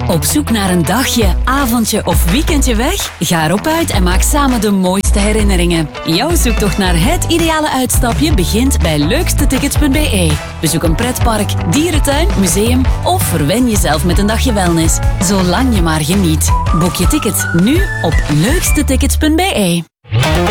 Op zoek naar een dagje, avondje of weekendje weg? Ga erop uit en maak samen de mooiste herinneringen. Jouw zoektocht naar het ideale uitstapje begint bij leukstetickets.be. Bezoek een pretpark, dierentuin, museum of verwen jezelf met een dagje wellness. Zolang je maar geniet. Boek je tickets nu op leukstetickets.be.